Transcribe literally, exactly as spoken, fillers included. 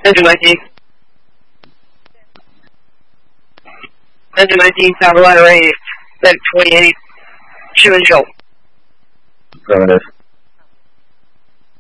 Engine nineteen. Engine nineteen, Tower Ladder eight, Medic twenty-eight, Shooting Jolt. Affirmative.